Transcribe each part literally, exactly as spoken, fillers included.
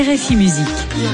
R F I Musique.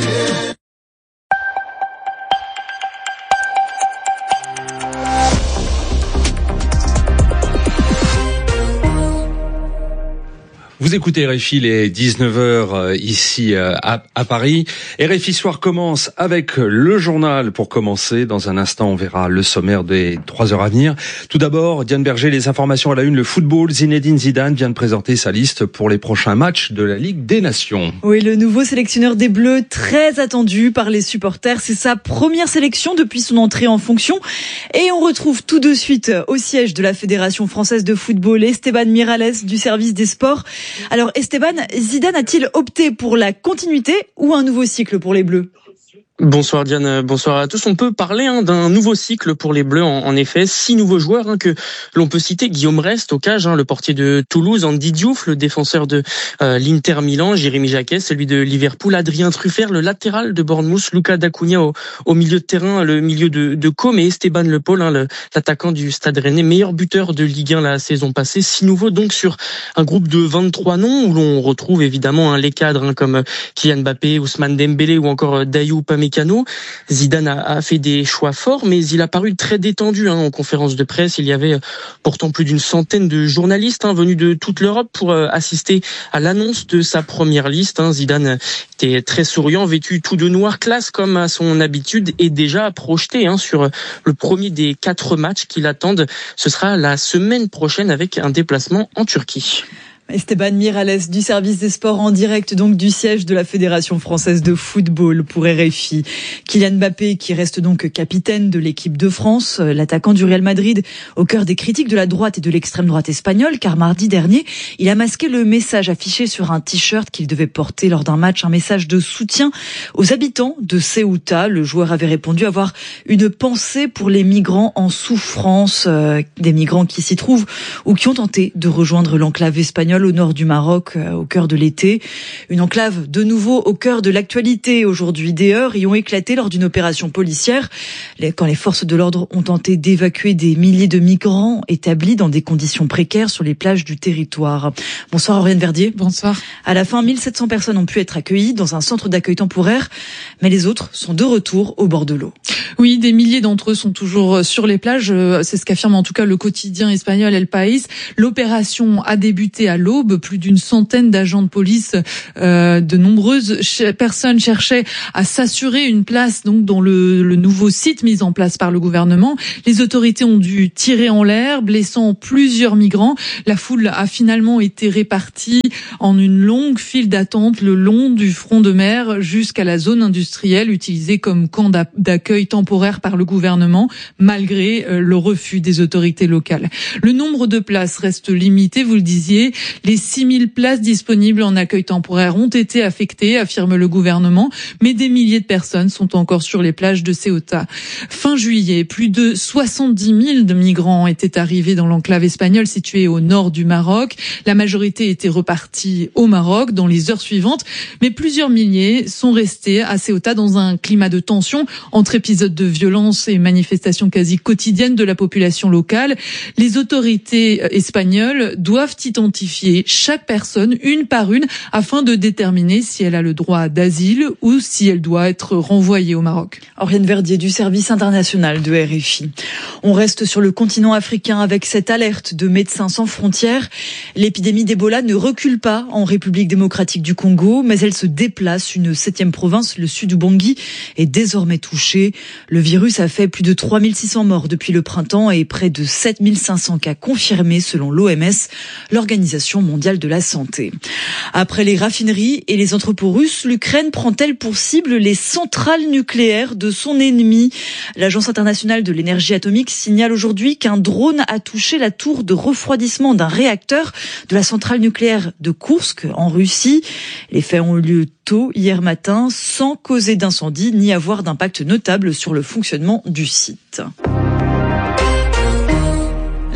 Vous écoutez R F I, les dix-neuf heures ici à, à Paris. R F I Soir commence avec le journal pour commencer. Dans un instant, on verra le sommaire des trois heures à venir. Tout d'abord, Diane Berger, les informations à la une. Le football, Zinedine Zidane vient de présenter sa liste pour les prochains matchs de la Ligue des Nations. Oui, le nouveau sélectionneur des Bleus, très attendu par les supporters. C'est sa première sélection depuis son entrée en fonction. Et on retrouve tout de suite au siège de la Fédération française de football Esteban Miralles du service des sports. Alors Esteban, Zidane a-t-il opté pour la continuité ou un nouveau cycle pour les Bleus ? Bonsoir Diane, bonsoir à tous. On peut parler hein, d'un nouveau cycle pour les Bleus. En, en effet, six nouveaux joueurs hein, que l'on peut citer. Guillaume Rest au cage, hein, le portier de Toulouse, Andy Diouf, le défenseur de euh, l'Inter Milan, Jérémy Jacquet, celui de Liverpool, Adrien Truffert, le latéral de Bournemouth, Lucas Dacunia au, au milieu de terrain, le milieu de, de Com et Esteban Le Paul, hein, le, l'attaquant du Stade Rennais, meilleur buteur de Ligue un la saison passée. Six nouveaux donc sur un groupe de vingt-trois noms où l'on retrouve évidemment hein, les cadres hein, comme Kylian Mbappé, Ousmane Dembélé ou encore Dayou Upamecano. Zidane a, a fait des choix forts, mais il a paru très détendu hein, en conférence de presse. Il y avait pourtant plus d'une centaine de journalistes hein, venus de toute l'Europe pour euh, assister à l'annonce de sa première liste. Hein. Zidane était très souriant, vêtu tout de noir classe comme à son habitude et déjà projeté hein, sur le premier des quatre matchs qui l'attendent. Ce sera la semaine prochaine avec un déplacement en Turquie. Esteban Miralles du service des sports en direct donc du siège de la Fédération française de football pour R F I. Kylian Mbappé qui reste donc capitaine de l'équipe de France, l'attaquant du Real Madrid au cœur des critiques de la droite et de l'extrême droite espagnole car mardi dernier, il a masqué le message affiché sur un t-shirt qu'il devait porter lors d'un match, un message de soutien aux habitants de Ceuta. Le joueur avait répondu avoir une pensée pour les migrants en souffrance, euh, des migrants qui s'y trouvent ou qui ont tenté de rejoindre l'enclave espagnole au nord du Maroc, au cœur de l'été. Une enclave de nouveau au cœur de l'actualité aujourd'hui. Des heurts y ont éclaté lors d'une opération policière quand les forces de l'ordre ont tenté d'évacuer des milliers de migrants établis dans des conditions précaires sur les plages du territoire. Bonsoir Auriane Verdier. Bonsoir. À la fin, mille sept cents personnes ont pu être accueillies dans un centre d'accueil temporaire, mais les autres sont de retour au bord de l'eau. Oui, des milliers d'entre eux sont toujours sur les plages. C'est ce qu'affirme en tout cas le quotidien espagnol El País. L'opération a débuté à l'aube. Plus d'une centaine d'agents de police, euh, de nombreuses ch- personnes cherchaient à s'assurer une place donc dans le, le nouveau site mis en place par le gouvernement. Les autorités ont dû tirer en l'air, blessant plusieurs migrants. La foule a finalement été répartie en une longue file d'attente le long du front de mer jusqu'à la zone industrielle utilisée comme camp d'accueil temporaire par le gouvernement, malgré le refus des autorités locales. Le nombre de places reste limité, vous le disiez. Les six mille places disponibles en accueil temporaire ont été affectées, affirme le gouvernement, mais des milliers de personnes sont encore sur les plages de Ceuta. Fin juillet, plus de soixante-dix mille de migrants étaient arrivés dans l'enclave espagnole située au nord du Maroc. La majorité était repartie au Maroc dans les heures suivantes, mais plusieurs milliers sont restés à Ceuta dans un climat de tension entre épisodes de violence et manifestations quasi quotidiennes de la population locale. Les autorités espagnoles doivent identifier chaque personne une par une afin de déterminer si elle a le droit d'asile ou si elle doit être renvoyée au Maroc. Auriane Verdier du service international de R F I. On reste sur le continent africain avec cette alerte de Médecins sans frontières. L'épidémie d'Ebola ne recule pas en République démocratique du Congo, mais elle se déplace. Une septième province, le sud Ubangi, est désormais touchée. Le virus a fait plus de trois mille six cents morts depuis le printemps et près de sept mille cinq cents cas confirmés selon l'O M S, l'Organisation mondiale de la santé. Après les raffineries et les entrepôts russes, l'Ukraine prend-elle pour cible les centrales nucléaires de son ennemi ? L'Agence internationale de l'énergie atomique signale aujourd'hui qu'un drone a touché la tour de refroidissement d'un réacteur de la centrale nucléaire de Koursk en Russie. Les faits ont eu lieu tôt hier matin sans causer d'incendie ni avoir d'impact notable sur le fonctionnement du site.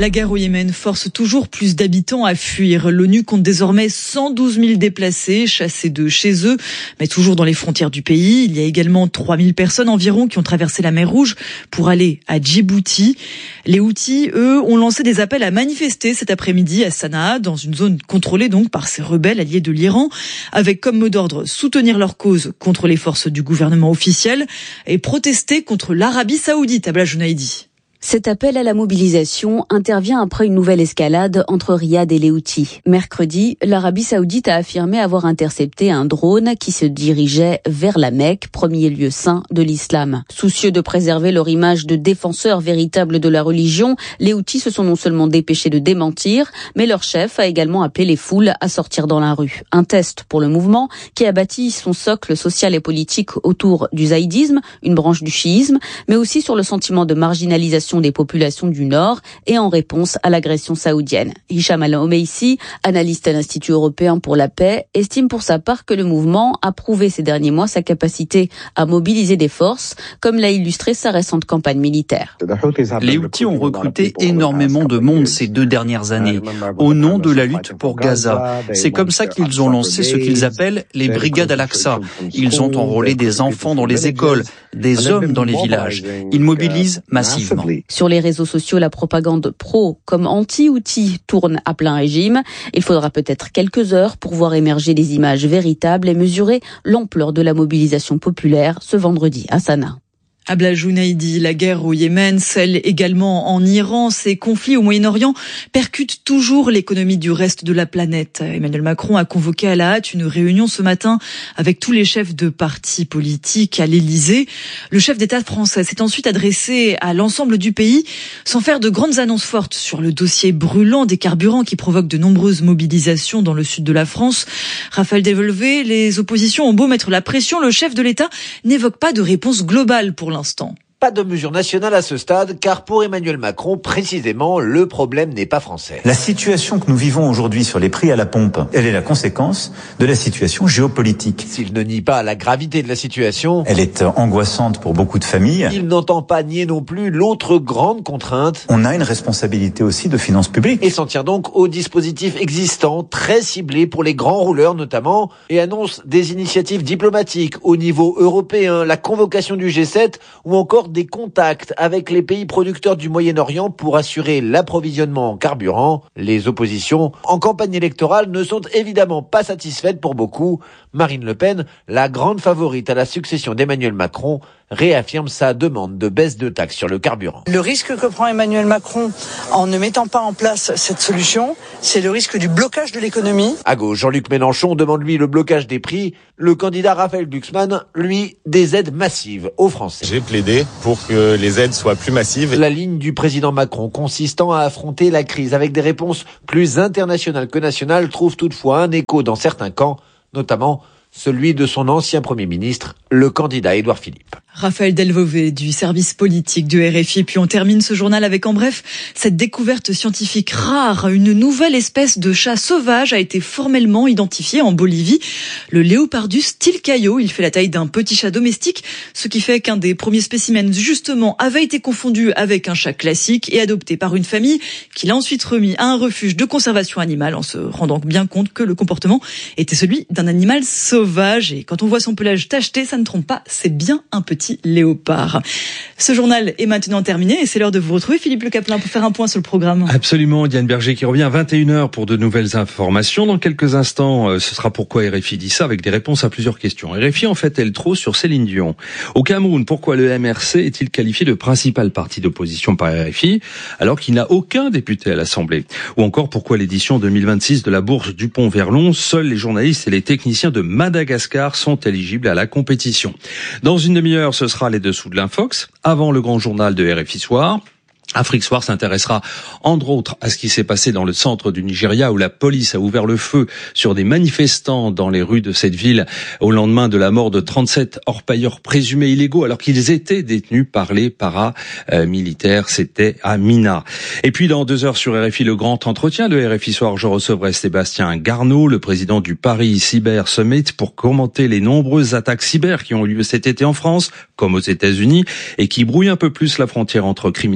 La guerre au Yémen force toujours plus d'habitants à fuir. L'ONU compte désormais cent douze mille déplacés, chassés de chez eux, mais toujours dans les frontières du pays. Il y a également trois mille personnes environ qui ont traversé la mer Rouge pour aller à Djibouti. Les Houthis, eux, ont lancé des appels à manifester cet après-midi à Sanaa, dans une zone contrôlée donc par ces rebelles alliés de l'Iran, avec comme mot d'ordre soutenir leur cause contre les forces du gouvernement officiel et protester contre l'Arabie Saoudite. Abla Jounaïdi. Cet appel à la mobilisation intervient après une nouvelle escalade entre Riyad et les Houthis. Mercredi, l'Arabie Saoudite a affirmé avoir intercepté un drone qui se dirigeait vers la Mecque, premier lieu saint de l'islam. Soucieux de préserver leur image de défenseurs véritables de la religion, les Houthis se sont non seulement dépêchés de démentir, mais leur chef a également appelé les foules à sortir dans la rue. Un test pour le mouvement qui a bâti son socle social et politique autour du zaïdisme, une branche du chiisme, mais aussi sur le sentiment de marginalisation des populations du Nord et en réponse à l'agression saoudienne. Hicham Al-Omeissi, analyste à l'Institut européen pour la paix, estime pour sa part que le mouvement a prouvé ces derniers mois sa capacité à mobiliser des forces, comme l'a illustré sa récente campagne militaire. Les Houthis ont recruté énormément de monde ces deux dernières années, au nom de la lutte pour Gaza. C'est comme ça qu'ils ont lancé ce qu'ils appellent les brigades Al-Aqsa. Ils ont enrôlé des enfants dans les écoles, des hommes dans les villages. Ils mobilisent massivement. Sur les réseaux sociaux, la propagande pro comme anti-Houthi tourne à plein régime. Il faudra peut-être quelques heures pour voir émerger des images véritables et mesurer l'ampleur de la mobilisation populaire ce vendredi à Sanaa. Abla Jounaïdi, la guerre au Yémen, celle également en Iran, ces conflits au Moyen-Orient percutent toujours l'économie du reste de la planète. Emmanuel Macron a convoqué à la hâte une réunion ce matin avec tous les chefs de partis politiques à l'Élysée. Le chef d'État français s'est ensuite adressé à l'ensemble du pays sans faire de grandes annonces fortes sur le dossier brûlant des carburants qui provoque de nombreuses mobilisations dans le sud de la France. Raphaël Delvolvé, les oppositions ont beau mettre la pression, le chef de l'État n'évoque pas de réponse globale pour l'instant. Pas de mesure nationale à ce stade, car pour Emmanuel Macron, précisément, le problème n'est pas français. La situation que nous vivons aujourd'hui sur les prix à la pompe, elle est la conséquence de la situation géopolitique. S'il ne nie pas la gravité de la situation, elle est angoissante pour beaucoup de familles. Il n'entend pas nier non plus l'autre grande contrainte. On a une responsabilité aussi de finances publiques. Et s'en tient donc aux dispositifs existants, très ciblés pour les grands rouleurs notamment, et annonce des initiatives diplomatiques au niveau européen, la convocation du G sept ou encore des contacts avec les pays producteurs du Moyen-Orient pour assurer l'approvisionnement en carburant. Les oppositions en campagne électorale ne sont évidemment pas satisfaites pour beaucoup. Marine Le Pen, la grande favorite à la succession d'Emmanuel Macron, réaffirme sa demande de baisse de taxes sur le carburant. Le risque que prend Emmanuel Macron en ne mettant pas en place cette solution, c'est le risque du blocage de l'économie. À gauche, Jean-Luc Mélenchon demande lui le blocage des prix. Le candidat Raphaël Glucksmann, lui, des aides massives aux Français. J'ai plaidé pour que les aides soient plus massives. La ligne du président Macron consistant à affronter la crise avec des réponses plus internationales que nationales trouve toutefois un écho dans certains camps, notamment celui de son ancien Premier ministre, le candidat Édouard Philippe. Raphaël Delvolvé du service politique du R F I. Puis on termine ce journal avec, en bref, cette découverte scientifique rare. Une nouvelle espèce de chat sauvage a été formellement identifiée en Bolivie. Le Léopardus tilcaio. Il fait la taille d'un petit chat domestique, ce qui fait qu'un des premiers spécimens, justement, avait été confondu avec un chat classique et adopté par une famille qui l'a ensuite remis à un refuge de conservation animale en se rendant bien compte que le comportement était celui d'un animal sauvage. Et quand on voit son pelage tacheté, ça ne trompe pas, c'est bien un petit léopard. Ce journal est maintenant terminé et c'est l'heure de vous retrouver, Philippe Le Caplin, pour faire un point sur le programme. Absolument, Diane Berger qui revient à vingt et une heures pour de nouvelles informations. Dans quelques instants, ce sera pourquoi R F I dit ça, avec des réponses à plusieurs questions. R F I en fait-elle trop sur Céline Dion? Au Cameroun, pourquoi le M R C est-il qualifié de principal parti d'opposition par R F I alors qu'il n'a aucun député à l'Assemblée? Ou encore pourquoi l'édition deux mille vingt-six de la bourse Dupont-Verlon, seuls les journalistes et les techniciens de Madagascar sont éligibles à la compétition? Dans une demi-heure, ce sera les dessous de l'Infox, avant le grand journal de R F I Soir. Afrique Soir s'intéressera entre autres à ce qui s'est passé dans le centre du Nigeria où la police a ouvert le feu sur des manifestants dans les rues de cette ville au lendemain de la mort de trente-sept orpailleurs présumés illégaux alors qu'ils étaient détenus par les paramilitaires. C'était à Mina. Et puis dans deux heures sur R F I, le grand entretien de R F I Soir, je recevrai Sébastien Garneau, le président du Paris Cyber Summit, pour commenter les nombreuses attaques cyber qui ont eu lieu cet été en France, comme aux États-Unis, et qui brouillent un peu plus la frontière entre criminalité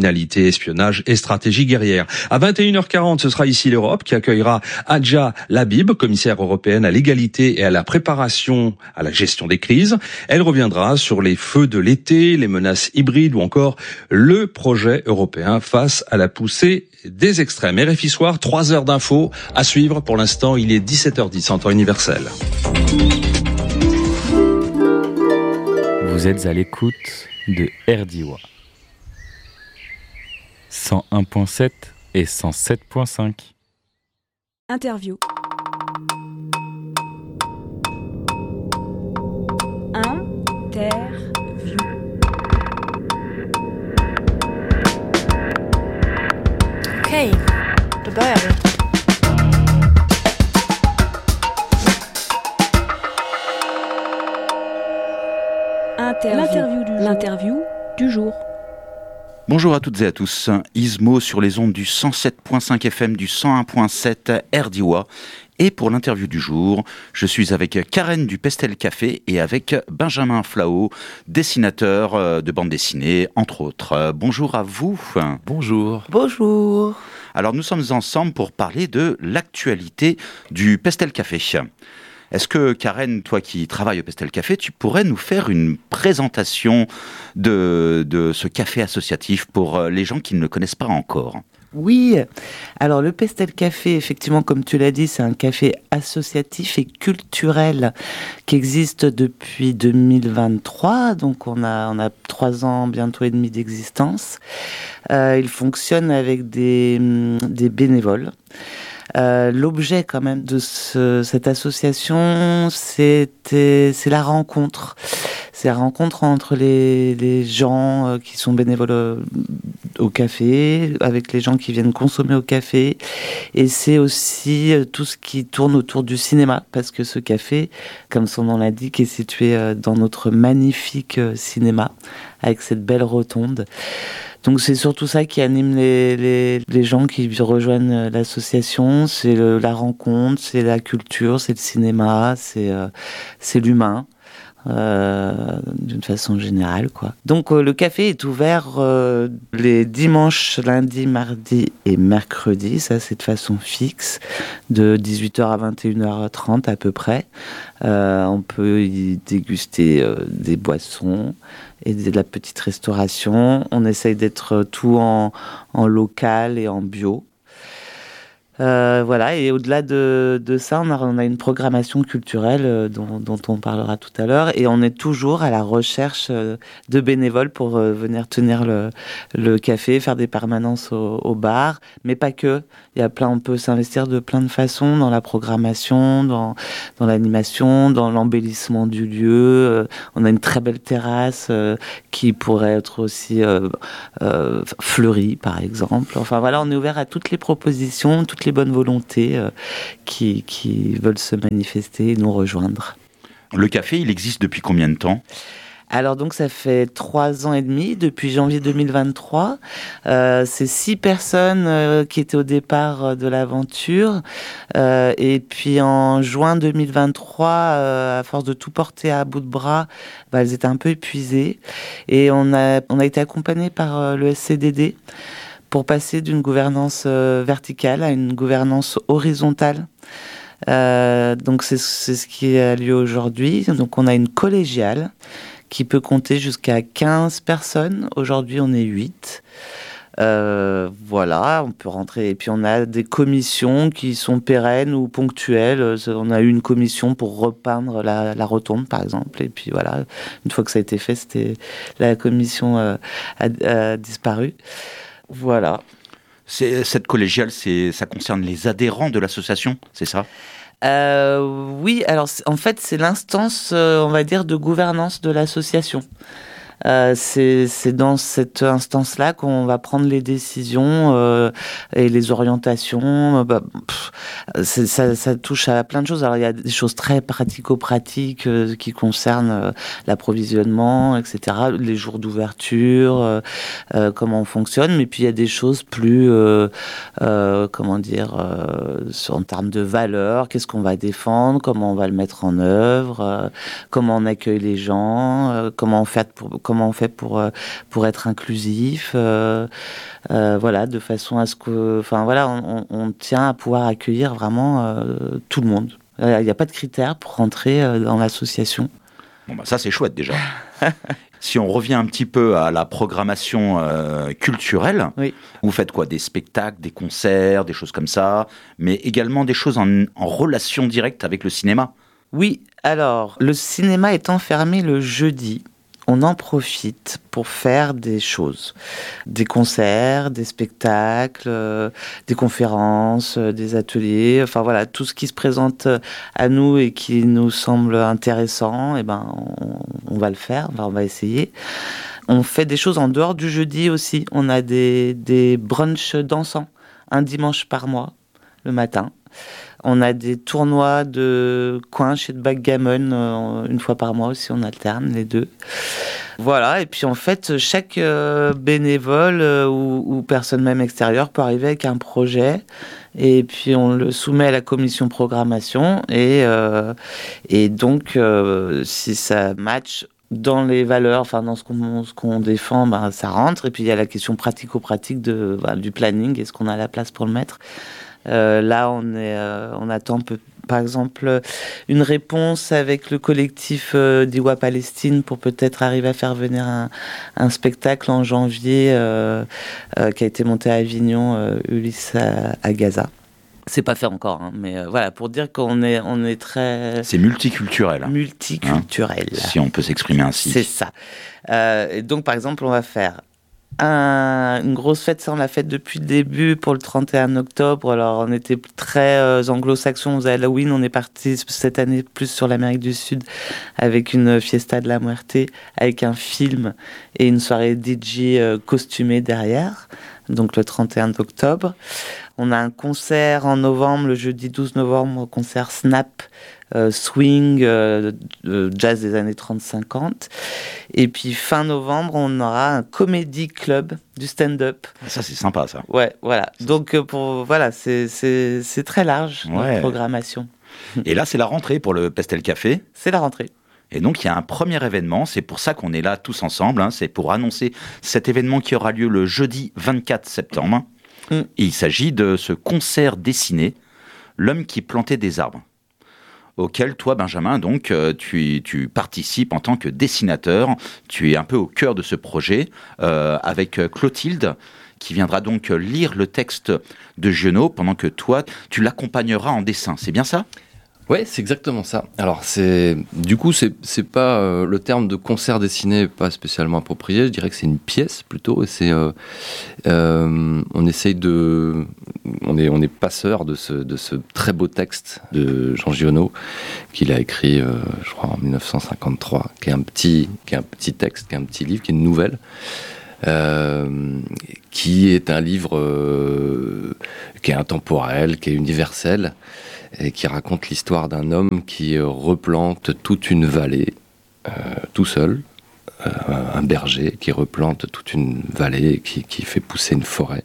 sécurité, espionnage et stratégie guerrière. À vingt et une heures quarante, ce sera ici l'Europe qui accueillera Hadja Labib, commissaire européenne à l'égalité et à la préparation à la gestion des crises. Elle reviendra sur les feux de l'été, les menaces hybrides ou encore le projet européen face à la poussée des extrêmes. R F I Soir, trois heures d'infos à suivre. Pour l'instant, il est dix-sept heures dix en temps universel. Vous êtes à l'écoute de R D I W A cent un virgule sept et cent sept virgule cinq. Interview. Interview. Okay, då börjar vi. L'interview du, L'interview du jour. Bonjour à toutes et à tous. Ismo sur les ondes du cent sept virgule cinq F M, du cent un virgule sept R D I W A. Et pour l'interview du jour, je suis avec Karen du Pestel Café et avec Benjamin Flao, dessinateur de bande dessinée, entre autres. Bonjour à vous. Bonjour. Bonjour. Alors nous sommes ensemble pour parler de l'actualité du Pestel Café. Est-ce que, Karen, toi qui travailles au Pestel Café, tu pourrais nous faire une présentation de, de ce café associatif pour les gens qui ne le connaissent pas encore ? Oui, alors le Pestel Café, effectivement, comme tu l'as dit, c'est un café associatif et culturel qui existe depuis deux mille vingt-trois, donc on a, on a trois ans, bientôt et demi d'existence. Euh, il fonctionne avec des, des bénévoles. Euh, l'objet quand même de ce, cette association, c'était, c'est la rencontre. C'est la rencontre entre les, les gens euh, qui sont bénévoles euh, au café, avec les gens qui viennent consommer au café. Et c'est aussi euh, tout ce qui tourne autour du cinéma, parce que ce café, comme son nom l'indique, est situé euh, dans notre magnifique euh, cinéma, avec cette belle rotonde. Donc c'est surtout ça qui anime les, les, les gens qui rejoignent l'association, c'est le, la rencontre, c'est la culture, c'est le cinéma, c'est, euh, c'est l'humain. Euh, d'une façon générale, quoi. Donc euh, le café est ouvert euh, les dimanches, lundis, mardis et mercredis, ça c'est de façon fixe, de dix-huit heures à vingt et une heures trente à peu près. Euh, on peut y déguster euh, des boissons et de la petite restauration. On essaye d'être tout en, en local et en bio. Euh, voilà, et au-delà de, de ça, on a, on a une programmation culturelle euh, dont, dont on parlera tout à l'heure, et on est toujours à la recherche euh, de bénévoles pour euh, venir tenir le, le café, faire des permanences au, au bar, mais pas que. Il y a plein, on peut s'investir de plein de façons dans la programmation, dans, dans l'animation, dans l'embellissement du lieu. Euh, on a une très belle terrasse euh, qui pourrait être aussi euh, euh, fleurie, par exemple. Enfin voilà, on est ouvert à toutes les propositions, toutes les bonnes volontés euh, qui, qui veulent se manifester et nous rejoindre. Le café, il existe depuis combien de temps ? Alors donc ça fait trois ans et demi, depuis janvier deux mille vingt-trois. Euh, c'est six personnes euh, qui étaient au départ euh, de l'aventure. Euh, et puis en juin deux mille vingt-trois, euh, à force de tout porter à bout de bras, bah, elles étaient un peu épuisées. Et on a, on a été accompagnés par euh, le S C D D pour passer d'une gouvernance euh, verticale à une gouvernance horizontale. Euh, donc c'est, c'est ce qui a lieu aujourd'hui. Donc on a une collégiale qui peut compter jusqu'à quinze personnes. Aujourd'hui, on est huit. Euh, voilà, on peut rentrer. Et puis, on a des commissions qui sont pérennes ou ponctuelles. On a eu une commission pour repeindre la, la rotonde, par exemple. Et puis, voilà, une fois que ça a été fait, c'était, la commission euh, a, a disparu. Voilà. C'est, cette collégiale, c'est, ça concerne les adhérents de l'association, c'est ça ? Euh, oui, alors en fait, c'est l'instance, euh, on va dire, de gouvernance de l'association. Euh, c'est, c'est dans cette instance-là qu'on va prendre les décisions euh, et les orientations. Bah, pff, c'est, ça, ça touche à plein de choses. Alors il y a des choses très pratico-pratiques euh, qui concernent euh, l'approvisionnement, et cetera. Les jours d'ouverture, euh, euh, comment on fonctionne. Mais puis il y a des choses plus, euh, euh, comment dire, euh, en termes de valeur. Qu'est-ce qu'on va défendre, comment on va le mettre en œuvre, euh, comment on accueille les gens, euh, comment on fait pour comment on fait pour pour être inclusif, euh, euh, voilà, de façon à ce que, enfin voilà, on, on tient à pouvoir accueillir vraiment euh, tout le monde. Il n'y a pas de critères pour rentrer euh, dans l'association. Bon bah ça c'est chouette déjà. Si on revient un petit peu à la programmation euh, culturelle, oui. Vous faites quoi? Des spectacles, des concerts, des choses comme ça, mais également des choses en, en relation directe avec le cinéma? Oui, alors, le cinéma étant fermé le jeudi, on en profite pour faire des choses. Des concerts, des spectacles, euh, des conférences, euh, des ateliers, enfin voilà, tout ce qui se présente à nous et qui nous semble intéressant, eh ben, on, on va le faire, enfin, on va essayer. On fait des choses en dehors du jeudi aussi. On a des, des brunchs dansants, un dimanche par mois, le matin. On a des tournois de quinche et de backgammon euh, une fois par mois aussi, on alterne les deux. Voilà, et puis en fait, chaque euh, bénévole euh, ou, ou personne même extérieure peut arriver avec un projet et puis on le soumet à la commission programmation et, euh, et donc euh, si ça match dans les valeurs, enfin dans ce qu'on, ce qu'on défend, ben, ça rentre. Et puis il y a la question pratico-pratique de, ben, du planning, est-ce qu'on a la place pour le mettre? Euh, là, on, est, euh, on attend peu, par exemple une réponse avec le collectif euh, d'Iwa Palestine pour peut-être arriver à faire venir un, un spectacle en janvier euh, euh, qui a été monté à Avignon, euh, Ulysse à, à Gaza. C'est pas fait encore, hein, mais euh, voilà, pour dire qu'on est, on est très... C'est multiculturel. Multiculturel. Hein, si on peut s'exprimer ainsi. C'est ça. Euh, et donc, par exemple, on va faire Un, une grosse fête, ça on l'a fait depuis le début pour le trente et un octobre. Alors on était très euh, anglo-saxons aux Halloween, on est parti cette année plus sur l'Amérique du Sud avec une fiesta de la Muerte, avec un film et une soirée D J euh, costumée derrière, donc le trente et un octobre. On a un concert en novembre, le jeudi douze novembre, concert Snap, euh, swing, euh, euh, jazz des années trente cinquante. Et puis fin novembre, on aura un comedy club du stand-up. Ça, c'est sympa, ça. Ouais, voilà. Donc, pour, voilà, c'est, c'est, c'est très large, ouais. La programmation. Et là, c'est la rentrée pour le Pestel Café. C'est la rentrée. Et donc, il y a un premier événement, c'est pour ça qu'on est là tous ensemble, hein, c'est pour annoncer cet événement qui aura lieu le jeudi vingt-quatre septembre. Mm. Et il s'agit de ce concert dessiné, L'homme qui plantait des arbres, auquel toi, Benjamin, donc, tu, tu participes en tant que dessinateur. Tu es un peu au cœur de ce projet, euh, avec Clotilde, qui viendra donc lire le texte de Giono, pendant que toi, tu l'accompagneras en dessin. C'est bien ça ? Ouais, c'est exactement ça. Alors, c'est du coup, c'est c'est pas euh, le terme de concert dessiné est pas spécialement approprié. Je dirais que c'est une pièce plutôt. Et c'est, euh, euh, on essaye de, on est on est passeur de ce de ce très beau texte de Jean Giono qu'il a écrit, euh, je crois en dix-neuf cent cinquante-trois, qui est un petit qui est un petit texte, qui est un petit livre, qui est une nouvelle. Euh, qui est un livre euh, qui est intemporel, qui est universel, et qui raconte l'histoire d'un homme qui replante toute une vallée, euh, tout seul, euh, un berger qui replante toute une vallée, qui, qui fait pousser une forêt.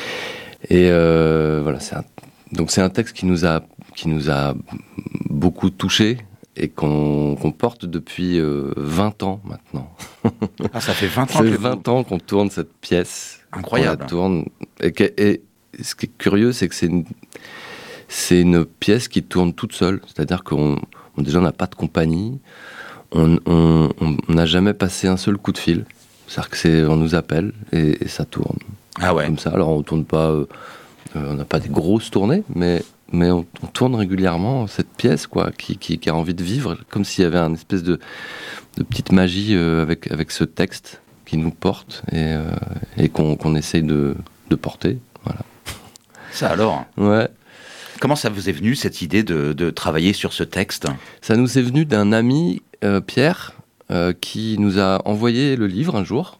Et euh, voilà, c'est un, donc c'est un texte qui nous a, qui nous a beaucoup touchés, et qu'on, qu'on porte depuis euh, vingt ans maintenant. Ah, ça fait vingt ans. Ça fait vingt ans qu'on tourne cette pièce. Incroyable. On la tourne. Et, que, et ce qui est curieux, c'est que c'est une, c'est une pièce qui tourne toute seule. C'est-à-dire qu'on on, déjà, on n'a pas de compagnie. On n'a jamais passé un seul coup de fil. C'est-à-dire que c'est, on nous appelle et, et ça tourne. Ah ouais. Comme ça. Alors, on tourne pas... Euh, on n'a pas des grosses tournées, mais... mais on, on tourne régulièrement cette pièce, quoi, qui, qui, qui a envie de vivre, comme s'il y avait une espèce de, de petite magie euh, avec, avec ce texte qui nous porte et, euh, et qu'on, qu'on essaye de, de porter. Voilà. Ça alors ? Ouais. Comment ça vous est venu, cette idée de, de travailler sur ce texte ? Ça nous est venu d'un ami, euh, Pierre, euh, qui nous a envoyé le livre un jour,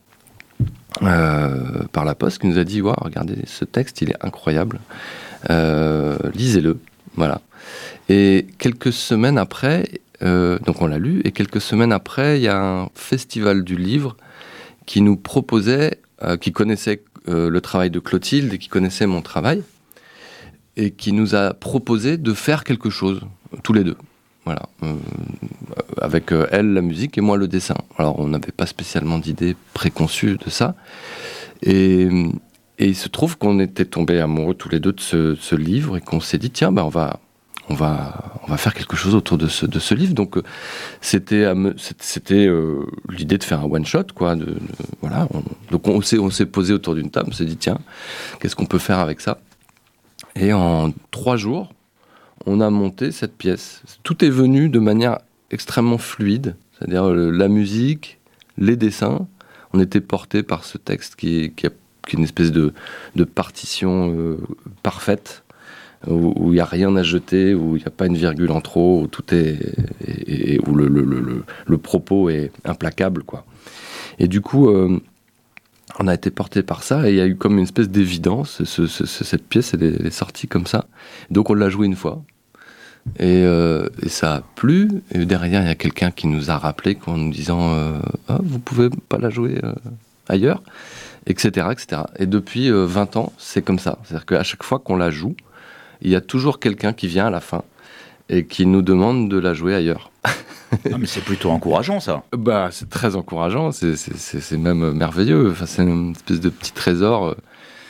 euh, par la poste, qui nous a dit wow, « regardez, ce texte, il est incroyable ». Euh, lisez-le, voilà. Et quelques semaines après, euh, donc on l'a lu, et quelques semaines après, il y a un festival du livre qui nous proposait, euh, qui connaissait euh, le travail de Clotilde et qui connaissait mon travail, et qui nous a proposé de faire quelque chose, tous les deux. Voilà, euh, avec euh, elle la musique et moi le dessin. Alors on n'avait pas spécialement d'idée préconçue de ça. Et, et il se trouve qu'on était tombés amoureux tous les deux de ce, ce livre et qu'on s'est dit tiens, ben on va, on va, on va faire quelque chose autour de ce, de ce livre. Donc euh, c'était, c'était euh, l'idée de faire un one shot, quoi. De, de, voilà. On, donc on s'est, on s'est posé autour d'une table, on s'est dit tiens, qu'est-ce qu'on peut faire avec ça ? Et en trois jours, on a monté cette pièce. Tout est venu de manière extrêmement fluide, c'est-à-dire euh, la musique, les dessins. On était porté par ce texte qui, qui, a, qui est une espèce de, de partition euh, parfaite, où il n'y a rien à jeter, où il n'y a pas une virgule en trop, où tout est, et, et où le, le, le, le propos est implacable, quoi. Et du coup, euh, on a été porté par ça, et il y a eu comme une espèce d'évidence. Ce, ce, cette pièce, elle est, elle est sortie comme ça. Donc on l'a jouée une fois. Et, euh, et ça a plu. Et derrière, il y a quelqu'un qui nous a rappelé en nous disant euh, ah, vous pouvez pas la jouer euh, ailleurs, et cetera, et cetera. Et depuis euh, vingt ans, c'est comme ça. C'est-à-dire qu'à chaque fois qu'on la joue, il y a toujours quelqu'un qui vient à la fin et qui nous demande de la jouer ailleurs. Ah, mais c'est plutôt encourageant, ça. Bah, c'est très encourageant. C'est, c'est, c'est, c'est même merveilleux. Enfin, c'est une espèce de petit trésor. Euh,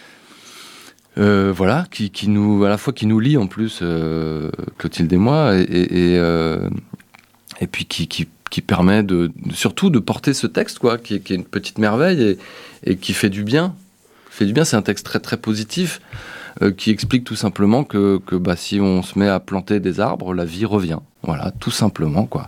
Euh, voilà, qui, qui nous, à la fois qui nous lie en plus, euh, Clotilde et moi, et, et, et, euh, et puis qui, qui, qui permet de, surtout de porter ce texte, quoi, qui, qui est une petite merveille et, et qui fait du bien. Fait du bien, c'est un texte très très positif, euh, qui explique tout simplement que, que bah, si on se met à planter des arbres, la vie revient. Voilà, tout simplement, quoi.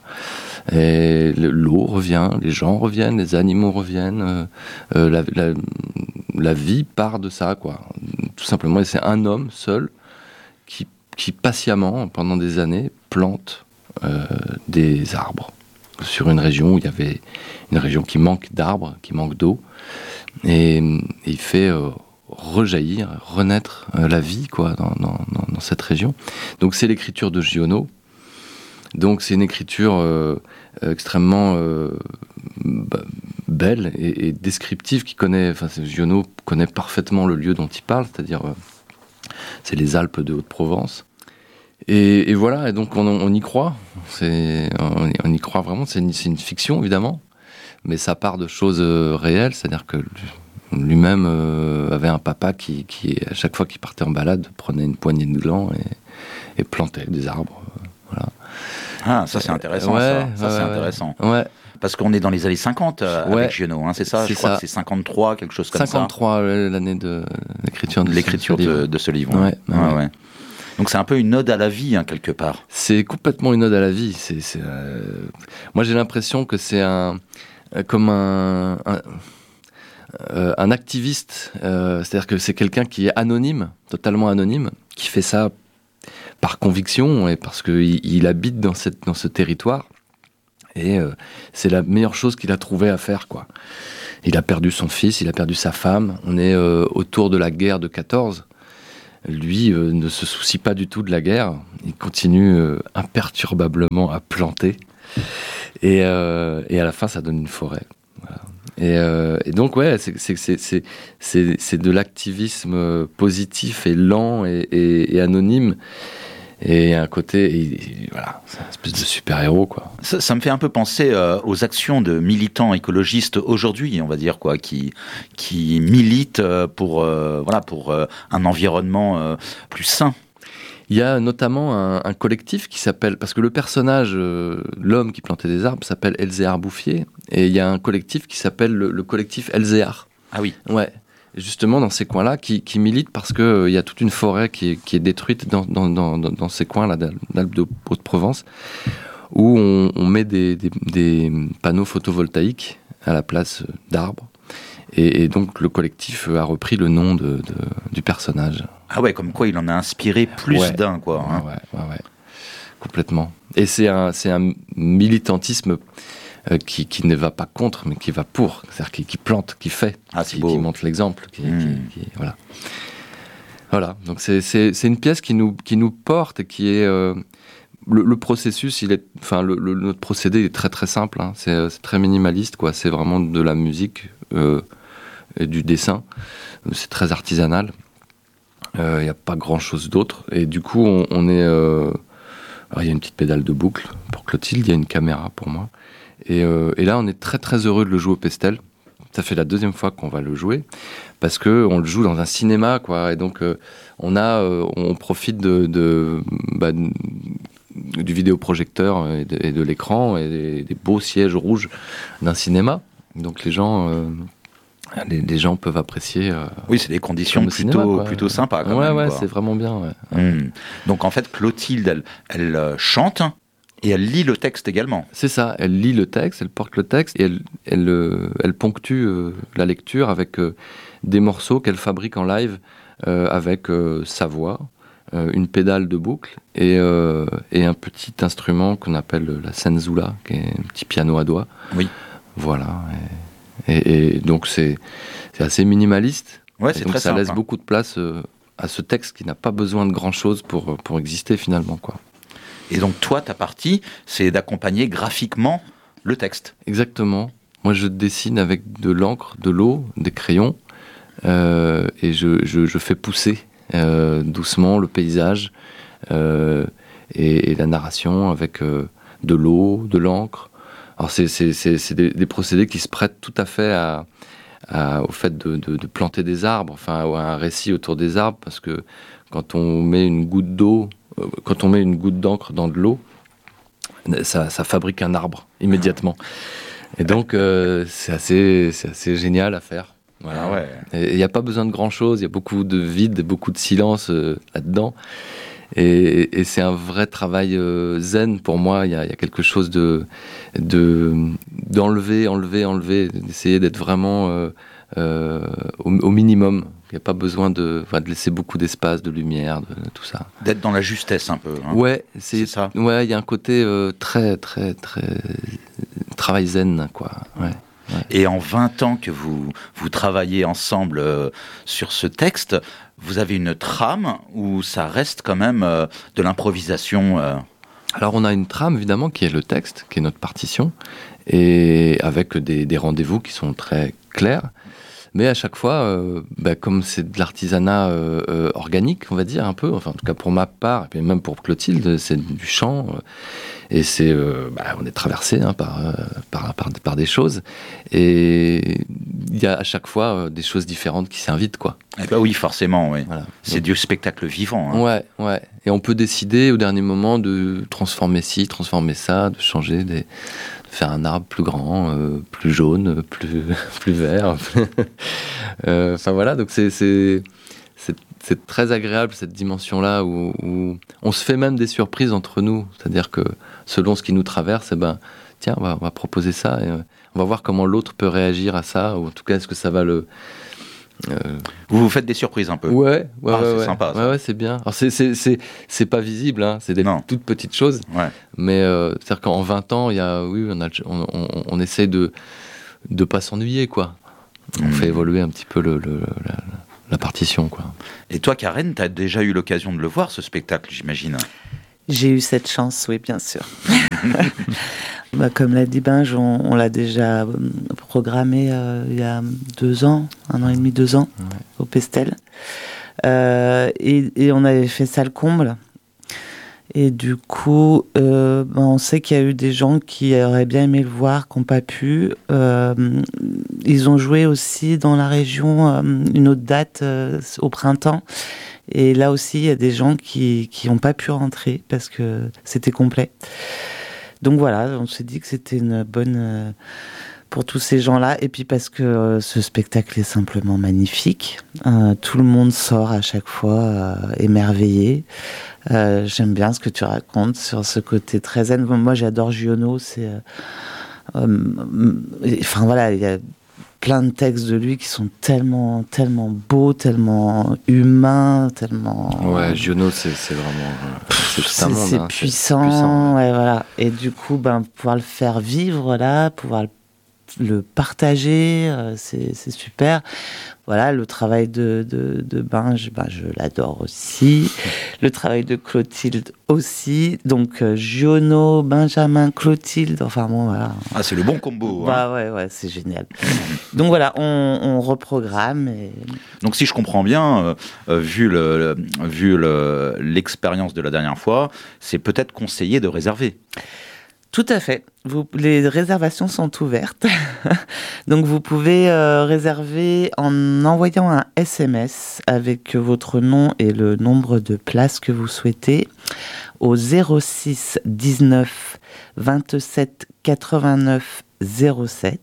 Et l'eau revient, les gens reviennent, les animaux reviennent, euh, euh, la, la, la vie part de ça, quoi. Tout simplement, et c'est un homme seul qui, qui patiemment, pendant des années, plante euh, des arbres sur une région où il y avait une région qui manque d'arbres, qui manque d'eau, et, et il fait euh, rejaillir, renaître euh, la vie, quoi, dans, dans, dans cette région. Donc c'est l'écriture de Giono. Donc c'est une écriture euh, extrêmement euh, bah, belle et, et descriptive, qui connaît, enfin Giono connaît parfaitement le lieu dont il parle, c'est-à-dire euh, c'est les Alpes de Haute-Provence. Et, et voilà, et donc on, on y croit, c'est, on, on y croit vraiment, c'est une, c'est une fiction évidemment, mais ça part de choses euh, réelles, c'est-à-dire que lui-même euh, avait un papa qui, qui, à chaque fois qu'il partait en balade, prenait une poignée de glands et, et plantait des arbres. Euh, voilà. Ah, ça c'est intéressant, ouais, ça, ça ouais, c'est ouais. intéressant. Ouais. Parce qu'on est dans les années cinquante euh, ouais. avec Giono, hein, c'est ça. C'est Je crois ça. que c'est cinquante-trois, quelque chose comme cinquante-trois, ça. cinquante-trois, l'année de l'écriture de, l'écriture ce, ce de, livre. de ce livre. Ouais, ouais. ouais. Ouais, ouais. Donc c'est un peu une ode à la vie, hein, quelque part. C'est complètement une ode à la vie. C'est, c'est, euh... Moi j'ai l'impression que c'est un, comme un, un, euh, un activiste. Euh, c'est-à-dire que c'est quelqu'un qui est anonyme, totalement anonyme, qui fait ça par conviction et parce qu'il il habite dans, cette, dans ce territoire. Et euh, c'est la meilleure chose qu'il a trouvé à faire, quoi. Il a perdu son fils, il a perdu sa femme. On est euh, autour de la guerre de quatorze. Lui euh, ne se soucie pas du tout de la guerre. Il continue euh, imperturbablement à planter. Et, euh, et à la fin, ça donne une forêt. Voilà. Et, euh, et donc, ouais, c'est, c'est, c'est, c'est, c'est, c'est de l'activisme positif et lent et, et, et anonyme. Et un côté, et, et voilà, c'est une espèce de super-héros, quoi. Ça, ça me fait un peu penser euh, aux actions de militants écologistes aujourd'hui, on va dire, quoi, qui, qui militent pour, euh, voilà, pour euh, un environnement euh, plus sain. Il y a notamment un, un collectif qui s'appelle, parce que le personnage, euh, l'homme qui plantait des arbres, s'appelle Elzéar Bouffier, et il y a un collectif qui s'appelle le, le collectif Elzéar. Ah oui. Ouais. Justement dans ces coins-là, qui, qui militent parce qu'il euh, y a toute une forêt qui est, qui est détruite dans, dans, dans, dans ces coins-là d'Alpes de Haute-Provence, où on, on met des, des, des panneaux photovoltaïques à la place d'arbres. Et, et donc le collectif a repris le nom de, de, du personnage. Ah ouais, comme quoi il en a inspiré plus ouais. d'un, quoi. Hein. Ouais, ouais, ouais, complètement. Et c'est un, c'est un militantisme Euh, qui, qui ne va pas contre, mais qui va pour, c'est-à-dire qui, qui plante, qui fait, ah, qui, qui montre l'exemple, qui, mmh. qui, qui, voilà. Voilà, donc c'est, c'est, c'est une pièce qui nous, qui nous porte et qui est... Euh, le, le processus, il est, enfin, le, le, notre procédé est très très simple, hein, c'est, c'est très minimaliste, quoi. C'est vraiment de la musique euh, et du dessin, c'est très artisanal, il euh, n'y a pas grand-chose d'autre, et du coup on, on est... Euh, Alors, il y a une petite pédale de boucle pour Clotilde, il y a une caméra pour moi. Et, euh, et là, on est très très heureux de le jouer au Pestel. Ça fait la deuxième fois qu'on va le jouer parce que on le joue dans un cinéma, quoi. Et donc euh, on a, euh, on profite de, de bah, du vidéoprojecteur et de, et de l'écran et des, des beaux sièges rouges d'un cinéma. Donc les gens, euh, les, les gens peuvent apprécier. Euh, oui, c'est des conditions plutôt cinéma, plutôt sympas. Quand ouais, même, ouais, quoi. C'est vraiment bien. Ouais. Mmh. Donc en fait, Clotilde, elle, elle euh, chante. Et elle lit le texte également. C'est ça, elle lit le texte, elle porte le texte et elle, elle, euh, elle ponctue euh, la lecture avec euh, des morceaux qu'elle fabrique en live euh, avec euh, sa voix, euh, une pédale de boucle et, euh, et un petit instrument qu'on appelle la senzula, qui est un petit piano à doigts. Oui. Voilà. Et, et, et donc c'est, c'est assez minimaliste. Ouais, c'est donc très ça simple, laisse hein. beaucoup de place euh, à ce texte qui n'a pas besoin de grand-chose pour, pour exister finalement, quoi. Et donc toi, ta partie, c'est d'accompagner graphiquement le texte. Exactement. Moi, je dessine avec de l'encre, de l'eau, des crayons, euh, et je, je, je fais pousser euh, doucement le paysage euh, et, et la narration avec euh, de l'eau, de l'encre. Alors c'est, c'est, c'est, c'est des, des procédés qui se prêtent tout à fait à, à, au fait de, de, de planter des arbres, enfin à un récit autour des arbres, parce que quand on met une goutte d'eau Quand on met une goutte d'encre dans de l'eau, ça, ça fabrique un arbre immédiatement. Et donc, euh, c'est assez, c'est assez génial à faire. Voilà. Ah ouais. Il n'y a pas besoin de grand-chose, il y a beaucoup de vide, beaucoup de silence euh, là-dedans. Et, et c'est un vrai travail euh, zen pour moi. Il y a, il y a quelque chose de, de, d'enlever, enlever, enlever, d'essayer d'être vraiment euh, euh, au, au minimum. Il n'y a pas besoin de, enfin, de laisser beaucoup d'espace, de lumière, de, de tout ça. D'être dans la justesse un peu. Hein. Ouais, c'est, c'est ça. Ouais, il y a un côté euh, très, très, très travail zen, quoi. Ouais. Ouais. Et en vingt ans que vous, vous travaillez ensemble euh, sur ce texte, vous avez une trame où ça reste quand même euh, de l'improvisation euh... Alors on a une trame évidemment qui est le texte, qui est notre partition, et avec des, des rendez-vous qui sont très clairs. Mais à chaque fois, euh, bah, comme c'est de l'artisanat euh, euh, organique, on va dire un peu, enfin en tout cas pour ma part, et puis même pour Clotilde, c'est du chant, euh, et c'est, euh, bah, on est traversé hein, par, euh, par, par, par des choses, et il y a à chaque fois euh, des choses différentes qui s'invitent, quoi. Eh ben oui, forcément, oui. Voilà. C'est Donc, du spectacle vivant. Hein. Ouais, ouais. Et on peut décider au dernier moment de transformer ci, transformer ça, de changer des... faire un arbre plus grand, euh, plus jaune, plus, plus vert. euh, enfin voilà, donc c'est, c'est, c'est, c'est très agréable cette dimension-là où, où on se fait même des surprises entre nous. C'est-à-dire que selon ce qui nous traverse, eh ben, tiens, on va, on va proposer ça et euh, on va voir comment l'autre peut réagir à ça, ou en tout cas, est-ce que ça va le... Euh... Vous vous faites des surprises un peu. Ouais, ouais, ah, ouais, c'est ouais. sympa. Ça. Ouais, ouais, c'est bien. Alors c'est c'est c'est c'est pas visible, hein. C'est des non. toutes petites choses. Ouais. Mais euh, c'est-à-dire qu'en vingt ans, il y a, oui, on a, on, on, on essaie de de pas s'ennuyer, quoi. On mmh. fait évoluer un petit peu le, le la, la partition, quoi. Et toi, Karen, t'as déjà eu l'occasion de le voir, ce spectacle, j'imagine. J'ai eu cette chance, oui, bien sûr. Bah, comme l'a dit Binge, on, on l'a déjà programmé euh, il y a deux ans, un an et demi, deux ans, ouais. au Pestel. Euh, et, et on avait fait ça le comble. Et du coup, euh, ben on sait qu'il y a eu des gens qui auraient bien aimé le voir, qui n'ont pas pu. Euh, ils ont joué aussi dans la région euh, une autre date euh, au printemps. Et là aussi, il y a des gens qui qui n'ont pas pu rentrer parce que c'était complet. Donc voilà, on s'est dit que c'était une bonne euh, pour tous ces gens-là. Et puis parce que euh, ce spectacle est simplement magnifique. Euh, tout le monde sort à chaque fois euh, émerveillé. Euh, j'aime bien ce que tu racontes sur ce côté très zen. Moi, j'adore Giono. C'est, euh, euh, enfin voilà, il y a plein de textes de lui qui sont tellement, tellement beaux, tellement humains, tellement. Ouais, Giono, c'est, c'est vraiment, c'est tout c'est, un monde. C'est hein, puissant, c'est puissant. Ouais, voilà. Et du coup, ben pouvoir le faire vivre là, pouvoir le le partager, euh, c'est, c'est super. Voilà, le travail de, de, de Binge, ben, je l'adore aussi. Le travail de Clotilde aussi. Donc, euh, Giono, Benjamin, Clotilde, enfin bon, voilà. Ah, c'est le bon combo. Bah hein. ouais, ouais, c'est génial. Donc voilà, on, on reprogramme. Et... Donc, si je comprends bien, euh, vu, le, le, vu le, l'expérience de la dernière fois, c'est peut-être conseillé de réserver. Tout à fait. Vous, les réservations sont ouvertes. Donc, vous pouvez euh, réserver en envoyant un S M S avec votre nom et le nombre de places que vous souhaitez au zéro six dix-neuf vingt-sept quatre-vingt-neuf zéro sept.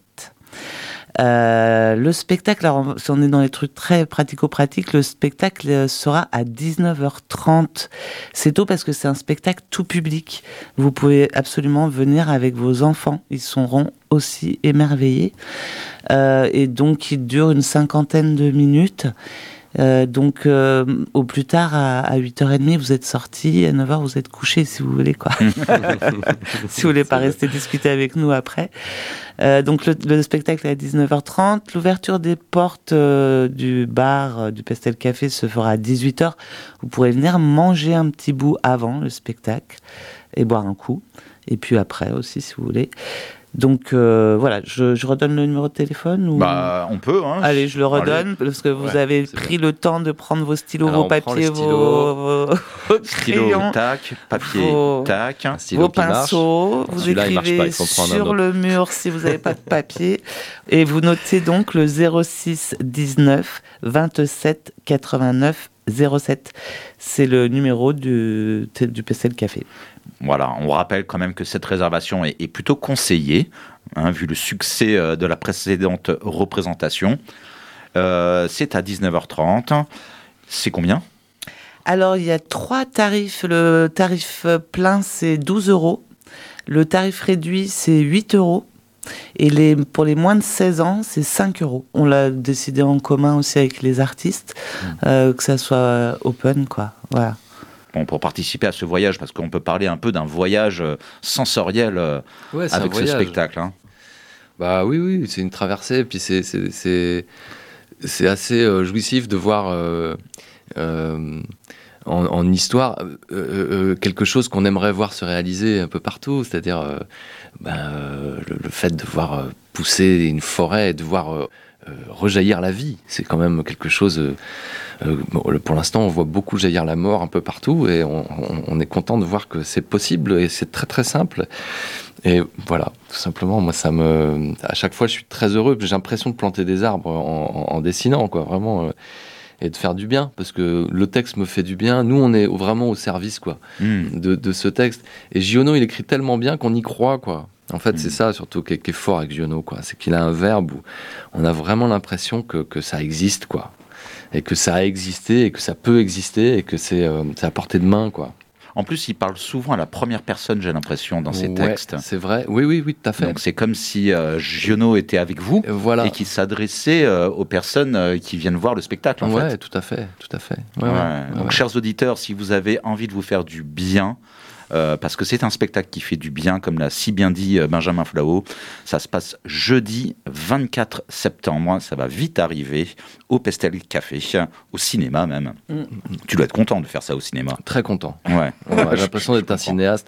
Euh, le spectacle, alors si on est dans les trucs très pratico-pratiques, le spectacle sera à dix-neuf heures trente. C'est tôt parce que c'est un spectacle tout public. Vous pouvez absolument venir avec vos enfants. Ils seront aussi émerveillés. Euh, et donc, il dure une cinquantaine de minutes. Euh, donc, euh, au plus tard, à, à huit heures trente, vous êtes sortis, à neuf heures, vous êtes couchés, si vous voulez, quoi. Si vous voulez pas rester discuter avec nous après. Euh, donc, le, le spectacle est à dix-neuf heures trente. L'ouverture des portes euh, du bar, euh, du Pestel Café, se fera à dix-huit heures. Vous pourrez venir manger un petit bout avant le spectacle et boire un coup. Et puis après aussi, si vous voulez. Donc euh, voilà, je, je redonne le numéro de téléphone ou... Bah, on peut. Hein. Allez, je le redonne Allez. parce que vous Ouais, avez pris bien. le temps de prendre vos stylos, Alors, vos papiers, vos, vos, vos stylo, crayons, tac, papier, vos, tac, vos pinceaux. Vous écrivez sur le mur si vous n'avez pas de papier et vous notez donc le zéro six dix-neuf vingt-sept quatre-vingt-neuf zéro sept. C'est le numéro du, du Pestel Café. Voilà, on rappelle quand même que cette réservation est, est plutôt conseillée, hein, vu le succès euh, de la précédente représentation. Euh, c'est à dix-neuf heures trente. C'est combien ? Alors, il y a trois tarifs. Le tarif plein, c'est douze euros. Le tarif réduit, c'est huit euros. Et les, pour les moins de seize ans, c'est cinq euros. On l'a décidé en commun aussi avec les artistes, mmh. euh, que ça soit open, quoi. Voilà. Bon, pour participer à ce voyage, parce qu'on peut parler un peu d'un voyage sensoriel euh, ouais, avec ce spectacle. Hein. Bah oui, oui, c'est une traversée, puis c'est, c'est, c'est, c'est assez euh, jouissif de voir euh, euh, en, en histoire euh, euh, quelque chose qu'on aimerait voir se réaliser un peu partout, c'est-à-dire euh, ben, euh, le, le fait de voir euh, pousser une forêt et de voir euh, euh, rejaillir la vie, c'est quand même quelque chose... Euh, Euh, bon, pour l'instant, on voit beaucoup jaillir la mort un peu partout et on, on, on est content de voir que c'est possible et c'est très très simple. Et voilà, tout simplement, moi, ça me, à chaque fois, je suis très heureux. J'ai l'impression de planter des arbres en, en, en dessinant, quoi, vraiment, euh, et de faire du bien, parce que le texte me fait du bien. Nous, on est vraiment au service, quoi, mmh. de, de ce texte. Et Giono, il écrit tellement bien qu'on y croit, quoi. En fait, mmh. c'est ça surtout qui est, qui est fort avec Giono, quoi. C'est qu'il a un verbe où on a vraiment l'impression que, que ça existe, quoi. Et que ça a existé, et que ça peut exister, et que c'est, euh, c'est à portée de main, quoi. En plus, il parle souvent à la première personne, j'ai l'impression, dans ses ouais, textes. C'est vrai, oui, oui, oui, tout à fait. Donc c'est comme si euh, Giono était avec vous, voilà. et qu'il s'adressait euh, aux personnes euh, qui viennent voir le spectacle, en ouais, fait. tout à fait, tout à fait. Ouais, ouais. Ouais, Ouais, donc, ouais. chers auditeurs, si vous avez envie de vous faire du bien, Euh, parce que c'est un spectacle qui fait du bien, comme l'a si bien dit euh, Benjamin Flao. Ça se passe jeudi vingt-quatre septembre, ça va vite arriver, au Pestel Café, au cinéma même. Mm. Tu dois être content de faire ça au cinéma. Très content. Ouais. Ouais, j'ai l'impression d'être un cinéaste.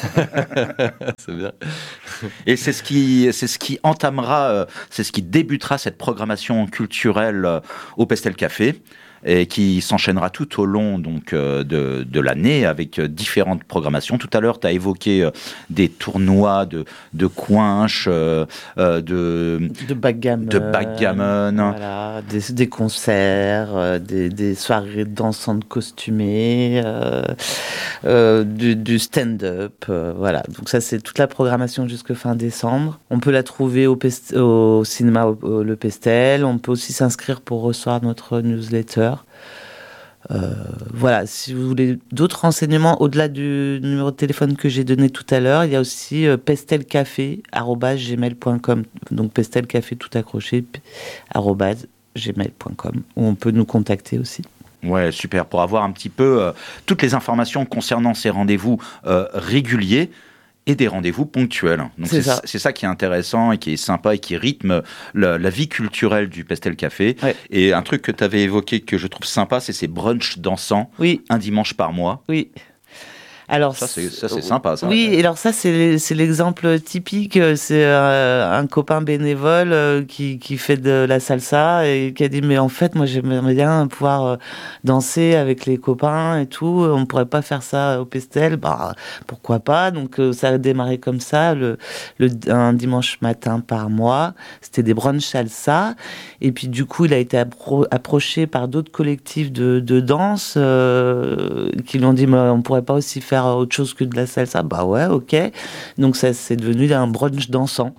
C'est bien. Et c'est ce qui, c'est ce qui entamera, euh, c'est ce qui débutera cette programmation culturelle euh, au Pestel Café, et qui s'enchaînera tout au long donc euh, de, de l'année avec euh, différentes programmations. Tout à l'heure, tu as évoqué euh, des tournois de, de coinches, euh, euh, de, de backgammon, de backgammon. Voilà, des, des concerts, euh, des, des soirées dansantes costumées, euh, euh, du, du stand-up. Euh, voilà, donc ça, c'est toute la programmation jusqu'à fin décembre. On peut la trouver au, pest- au cinéma au, au, Le Pestel. On peut aussi s'inscrire pour recevoir notre newsletter. Euh, voilà, si vous voulez d'autres renseignements au-delà du numéro de téléphone que j'ai donné tout à l'heure, il y a aussi euh, pestelcafé arobase gmail point com, donc pestelcafé tout accroché arobase gmail point com, où on peut nous contacter aussi. Ouais, super, pour avoir un petit peu euh, toutes les informations concernant ces rendez-vous euh, réguliers. et des rendez-vous ponctuels. Donc c'est, c'est, ça. c'est ça qui est intéressant et qui est sympa et qui rythme la, la vie culturelle du Pestel Café. Ouais. Et un truc que tu avais évoqué que je trouve sympa, c'est ces brunchs dansants, oui. un dimanche par mois. Oui. Alors, ça, c'est, ça, c'est sympa, ça. Oui, et alors ça, c'est, c'est l'exemple typique. C'est euh, un copain bénévole euh, qui, qui fait de la salsa et qui a dit, mais en fait, moi, j'aimerais bien pouvoir euh, danser avec les copains et tout. On ne pourrait pas faire ça au Pestel. Bah, pourquoi pas? Donc, euh, ça a démarré comme ça, le, le, un dimanche matin par mois. C'était des brunchs salsa. Et puis, du coup, il a été appro- approché par d'autres collectifs de, de danse euh, qui lui ont dit, mais on ne pourrait pas aussi faire autre chose que de la salsa. Bah ouais, ok. Donc ça, c'est devenu un brunch dansant.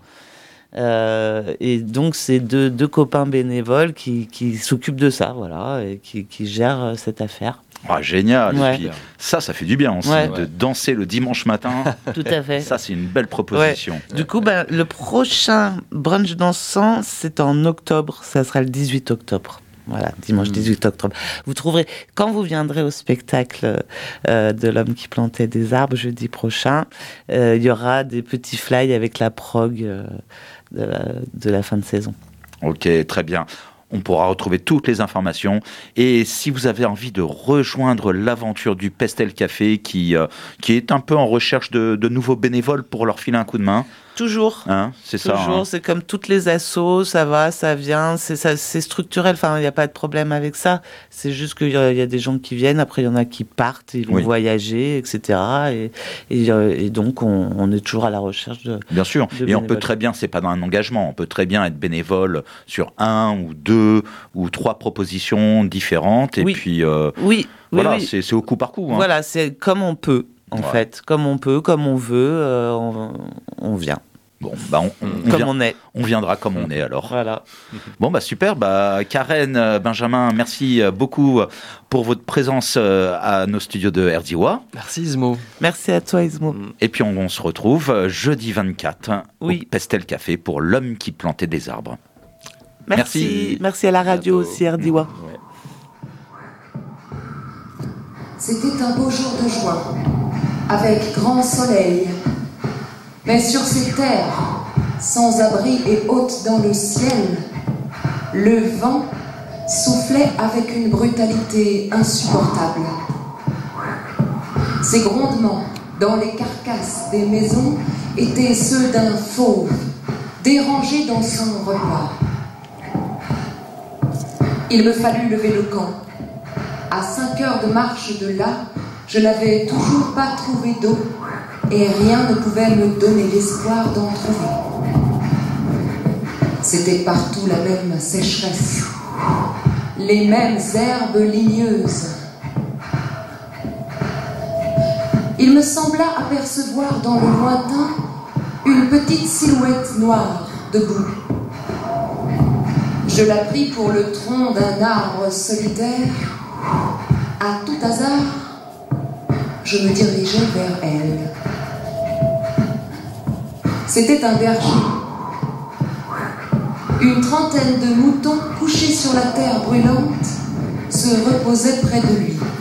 Euh, et donc c'est deux, deux copains bénévoles qui, qui s'occupent de ça, voilà, et qui, qui gèrent cette affaire. Ah, génial. Ouais. Et puis, ça, ça fait du bien aussi, ouais. de danser le dimanche matin. Tout à fait. Ça, c'est une belle proposition. Ouais. Du coup, ben, le prochain brunch dansant, c'est en octobre. Ça sera le dix-huit octobre. Voilà, dimanche dix-huit octobre. Vous trouverez, quand vous viendrez au spectacle euh, de l'homme qui plantait des arbres jeudi prochain, euh, il y aura des petits fly avec la prog euh, de, la, de la fin de saison. Ok, très bien. On pourra retrouver toutes les informations. Et si vous avez envie de rejoindre l'aventure du Pestel Café, qui, euh, qui est un peu en recherche de, de nouveaux bénévoles pour leur filer un coup de main. Toujours. Hein, c'est Toujours, ça. Hein. C'est comme toutes les assos, ça va, ça vient, c'est, ça, c'est structurel. Enfin, il n'y a pas de problème avec ça. C'est juste qu'il y a, il y a des gens qui viennent, après il y en a qui partent, ils vont oui. voyager, et cetera. Et, et, et donc, on, on est toujours à la recherche de. Bien sûr. De et bénévoles. On peut très bien, c'est pas dans un engagement, on peut très bien être bénévole sur un ou deux ou trois propositions différentes. Et oui. puis, euh, oui. voilà, oui, oui. C'est, c'est au coup par coup. Hein. Voilà, c'est comme on peut. En ouais. fait, comme on peut, comme on veut, euh, on, on vient. Bon, bah on, on, on comme vient, on est. On viendra comme on est alors. Voilà. Bon, bah super. Bah, Karen, Benjamin, merci beaucoup pour votre présence à nos studios de R D W A. Merci Ismo. Merci à toi Ismo. Et puis on, on se retrouve jeudi vingt-quatre oui. au Pestel Café pour l'homme qui plantait des arbres. Merci. Merci, merci à la radio aussi R D W A. Ouais. C'était un beau jour de juin, avec grand soleil. Mais sur ces terres, sans abri et hautes dans le ciel, le vent soufflait avec une brutalité insupportable. Ces grondements dans les carcasses des maisons étaient ceux d'un fauve, dérangé dans son repas. Il me fallut lever le camp. À cinq heures de marche de là, je n'avais toujours pas trouvé d'eau et rien ne pouvait me donner l'espoir d'en trouver. C'était partout la même sécheresse, les mêmes herbes ligneuses. Il me sembla apercevoir dans le lointain une petite silhouette noire debout. Je la pris pour le tronc d'un arbre solitaire. À tout hasard, je me dirigeai vers elle. C'était un berger. Une trentaine de moutons couchés sur la terre brûlante se reposaient près de lui.